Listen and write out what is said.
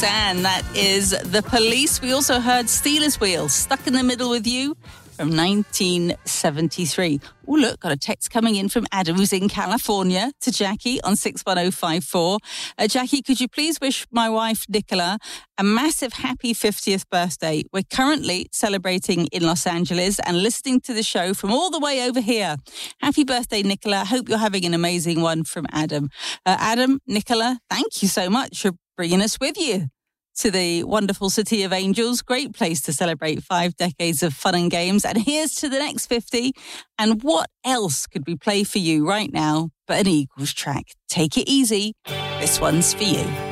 Roxanne, that is The Police. We also heard Stealers Wheel, Stuck in the Middle with You, from 1973. Oh, look, got a text coming in from Adam, who's in California, to Jackie on 61054. Jackie, could you please wish my wife, Nicola, a massive happy 50th birthday? We're currently celebrating in Los Angeles and listening to the show from all the way over here. Happy birthday, Nicola. Hope you're having an amazing one, from Adam. Adam, Nicola, thank you so much for bringing us with you to the wonderful City of Angels. Great place to celebrate 5 decades of fun and games. And here's to the next 50. And what else could we play for you right now but an Eagles track? Take it easy. This one's for you.